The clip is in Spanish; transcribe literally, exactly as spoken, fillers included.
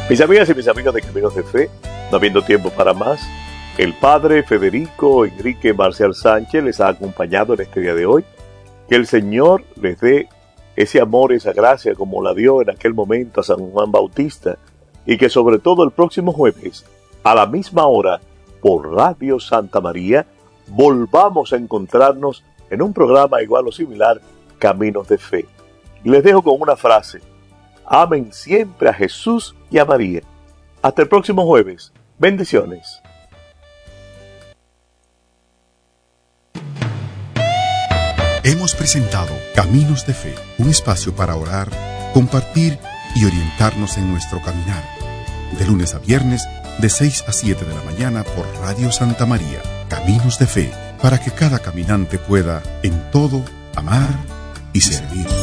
Mis amigas y mis amigos de Caminos de Fe, no habiendo tiempo para más, el Padre Federico Enrique Marcial Sánchez les ha acompañado en este día de hoy. Que el Señor les dé ese amor, esa gracia como la dio en aquel momento a San Juan Bautista, y que sobre todo el próximo jueves, a la misma hora, por Radio Santa María, volvamos a encontrarnos en un programa igual o similar, Caminos de Fe. Y les dejo con una frase: amen siempre a Jesús y a María. Hasta el próximo jueves. Bendiciones. Hemos presentado Caminos de Fe, un espacio para orar, compartir y orientarnos en nuestro caminar. De lunes a viernes, de seis a siete de la mañana por Radio Santa María. Caminos de Fe, para que cada caminante pueda, en todo, amar y servir.